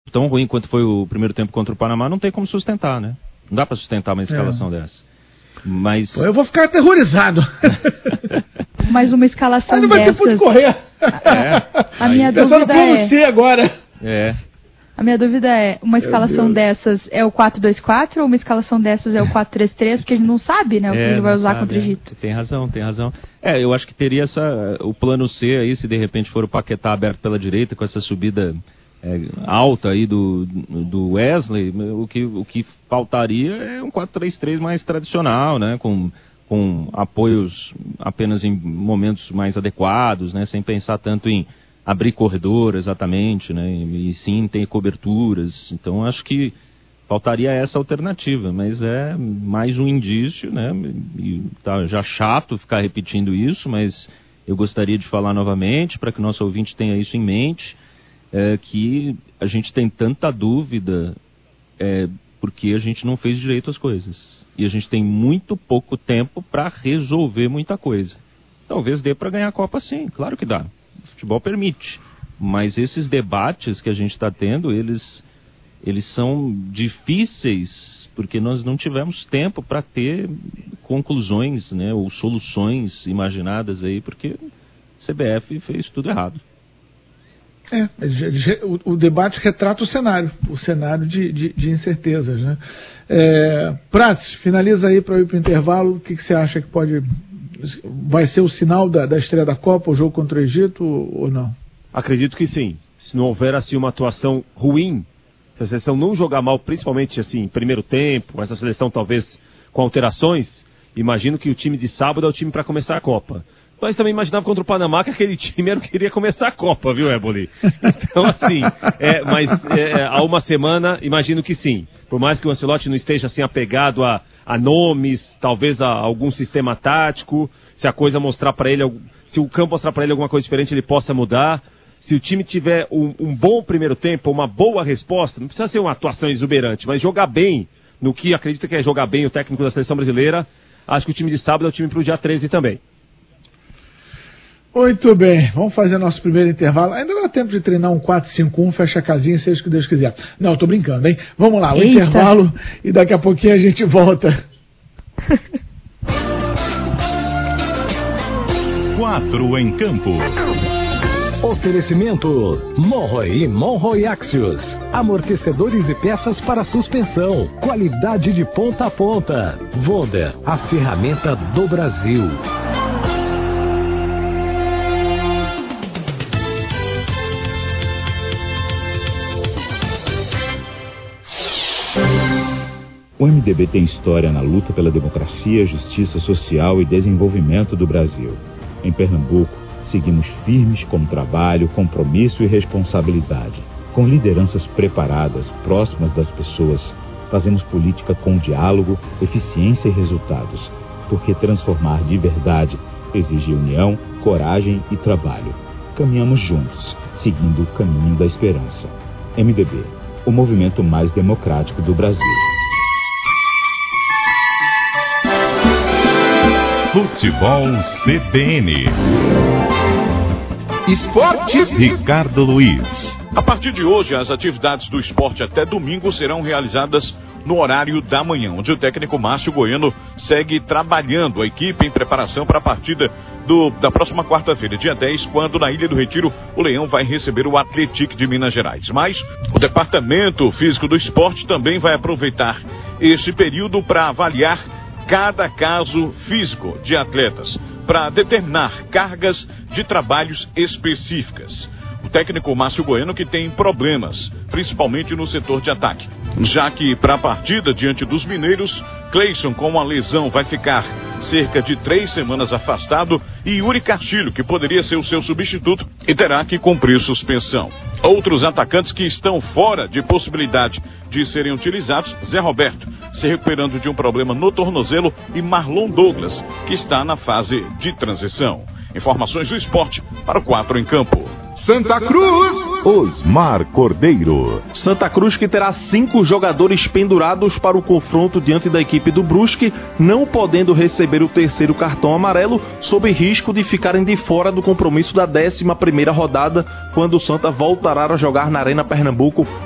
tão ruim quanto foi o primeiro tempo contra o Panamá, não tem como sustentar, né? Não dá para sustentar uma escalação dessa. Mas... Pô, eu vou ficar aterrorizado. Mas uma escalação não vai dessas... ter por correr. A minha pensando dúvida no é... C agora. A minha dúvida é, uma escalação dessas é o 4-2-4 ou uma escalação dessas é o 4-3-3? Porque a gente não sabe, né, o que ele vai usar contra o Egito. Tem razão. Eu acho que teria o plano C aí, se de repente for o Paquetá aberto pela direita, com essa subida alta aí do Wesley, o que faltaria é um 4-3-3 mais tradicional, né, com apoios apenas em momentos mais adequados, né, sem pensar tanto em abrir corredor exatamente, né, e sim ter coberturas. Então acho que faltaria essa alternativa, mas é mais um indício, né, e tá já chato ficar repetindo isso, mas eu gostaria de falar novamente para que o nosso ouvinte tenha isso em mente, que a gente tem tanta dúvida porque a gente não fez direito as coisas. E a gente tem muito pouco tempo para resolver muita coisa. Talvez dê para ganhar a Copa sim, claro que dá. O futebol permite. Mas esses debates que a gente está tendo, eles são difíceis porque nós não tivemos tempo para ter conclusões, né, ou soluções imaginadas aí, porque a CBF fez tudo errado. O debate retrata o cenário de incertezas, né? Prats, finaliza aí para ir para o intervalo. O que você acha que vai ser o sinal da estreia da Copa, o jogo contra o Egito, ou não? Acredito que sim. Se não houver assim uma atuação ruim, se a seleção não jogar mal, principalmente assim, primeiro tempo, essa seleção talvez com alterações, imagino que o time de sábado é o time para começar a Copa. Mas também imaginava contra o Panamá que aquele time era o que queria começar a Copa, viu, Éboli? Então, assim, há uma semana, imagino que sim. Por mais que o Ancelotti não esteja assim apegado a nomes, talvez a algum sistema tático, se a coisa mostrar para ele, se o campo mostrar para ele alguma coisa diferente, ele possa mudar. Se o time tiver um bom primeiro tempo, uma boa resposta, não precisa ser uma atuação exuberante, mas jogar bem, no que acredita que é jogar bem o técnico da seleção brasileira, acho que o time de sábado é o time para o dia 13 também. Muito bem, vamos fazer nosso primeiro intervalo. Ainda dá tempo de treinar um 4-5-1, fecha a casinha, seja o que Deus quiser. Não, eu tô brincando, hein? Vamos lá, o intervalo e daqui a pouquinho a gente volta. 4 em campo. Oferecimento Monroe e Monroe Axios. Amortecedores e peças para suspensão. Qualidade de ponta a ponta. Wonder, a ferramenta do Brasil. O MDB tem história na luta pela democracia, justiça social e desenvolvimento do Brasil. Em Pernambuco, seguimos firmes com trabalho, compromisso e responsabilidade. Com lideranças preparadas, próximas das pessoas, fazemos política com diálogo, eficiência e resultados. Porque transformar de verdade exige união, coragem e trabalho. Caminhamos juntos, seguindo o caminho da esperança. MDB, o movimento mais democrático do Brasil. Futebol CBN. Esportes. Ricardo Luiz. A partir de hoje, as atividades do esporte até domingo serão realizadas no horário da manhã, onde o técnico Márcio Goiano segue trabalhando a equipe em preparação para a partida da próxima quarta-feira, dia 10, quando na Ilha do Retiro o Leão vai receber o Atlético de Minas Gerais. Mas o Departamento Físico do Esporte também vai aproveitar esse período para avaliar cada caso físico de atletas, para determinar cargas de trabalhos específicas. O técnico Márcio Goiano que tem problemas, principalmente no setor de ataque, já que para a partida diante dos mineiros, Cleison com uma lesão vai ficar cerca de 3 semanas afastado e Yuri Castilho, que poderia ser o seu substituto, e terá que cumprir suspensão. Outros atacantes que estão fora de possibilidade de serem utilizados, Zé Roberto, se recuperando de um problema no tornozelo, e Marlon Douglas, que está na fase de transição. Informações do esporte para o 4 em campo. Santa Cruz. Osmar Cordeiro. Santa Cruz que terá 5 jogadores pendurados para o confronto diante da equipe do Brusque, não podendo receber o terceiro cartão amarelo, sob risco de ficarem de fora do compromisso da 11ª rodada, quando o Santa voltará a jogar na Arena Pernambuco